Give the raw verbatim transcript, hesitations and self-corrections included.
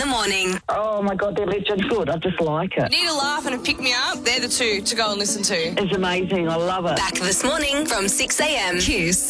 the morning. Oh, my God, they're legend good. I just like it. Need a laugh and a pick-me-up? They're the two to go and listen to. It's amazing. I love it. Back this morning from six a.m. Kiss.